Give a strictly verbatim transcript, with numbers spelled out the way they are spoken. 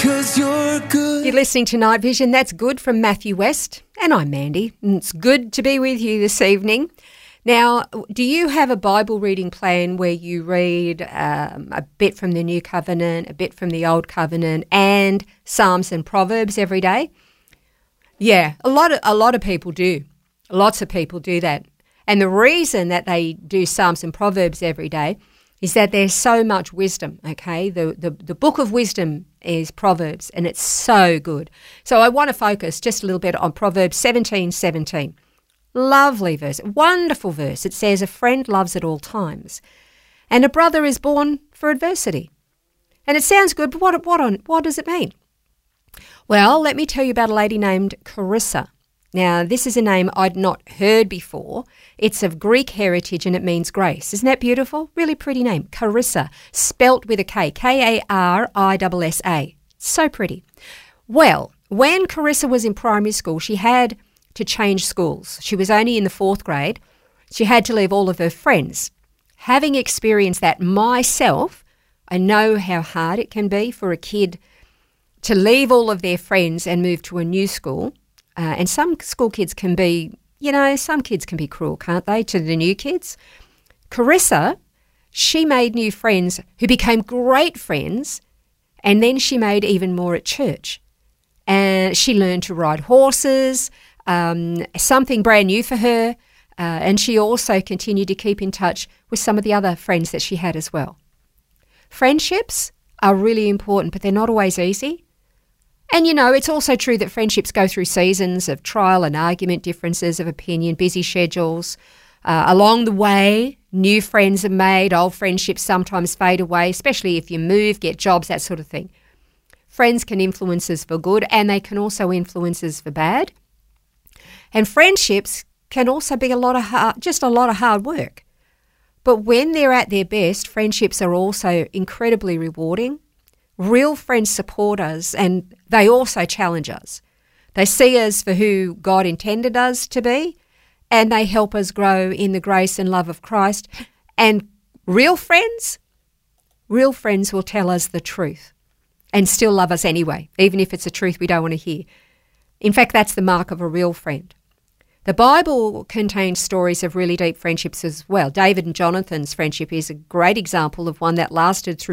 'cause you're good. You're listening to Night Vision. That's Good from Matthew West. And I'm Mandy. And it's good to be with you this evening. Now, do you have a Bible reading plan where you read um, a bit from the New Covenant, a bit from the Old Covenant, and Psalms and Proverbs every day? Yeah, a lot of a lot of people do. Lots of people do that. And the reason that they do Psalms and Proverbs every day is that there's so much wisdom, okay? The, the, the book of wisdom is Proverbs, and it's so good. So I want to focus just a little bit on Proverbs seventeen seventeen. Lovely verse, wonderful verse. It says, a friend loves at all times, and a brother is born for adversity. And it sounds good, but what, what, on, what does it mean? Well, let me tell you about a lady named Carissa. Now, this is a name I'd not heard before. It's of Greek heritage and it means grace. Isn't that beautiful? Really pretty name. Carissa, spelt with a K, K A R I S S A. So pretty. Well, when Carissa was in primary school, she had to change schools. She was only in the fourth grade. She had to leave all of her friends. Having experienced that myself, I know how hard it can be for a kid to leave all of their friends and move to a new school. Uh, and some school kids can be, you know, some kids can be cruel, can't they, to the new kids? Carissa, she made new friends who became great friends, and then she made even more at church. And she learned to ride horses, um, something brand new for her, uh, and she also continued to keep in touch with some of the other friends that she had as well. Friendships are really important, but they're not always easy. And, you know, it's also true that friendships go through seasons of trial and argument, differences of opinion, busy schedules. Uh, along the way, new friends are made, old friendships sometimes fade away, especially if you move, get jobs, that sort of thing. Friends can influence us for good, and they can also influence us for bad. And friendships can also be a lot of hard, just a lot of hard work. But when they're at their best, friendships are also incredibly rewarding. Real friends support us, and they also challenge us. They see us for who God intended us to be, and they help us grow in the grace and love of Christ. And real friends, real friends will tell us the truth and still love us anyway, even if it's a truth we don't want to hear. In fact, that's the mark of a real friend. The Bible contains stories of really deep friendships as well. David and Jonathan's friendship is a great example of one that lasted through